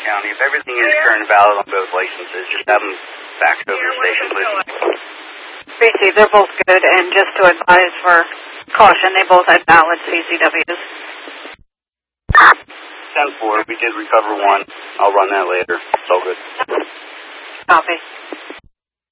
County. If everything is current and valid on both licenses, just have them faxed over to the station, please. Received. They're both good, and just to advise for caution, they both had valid CCWs. 10-4, we did recover one. I'll run that later. It's all good. Copy.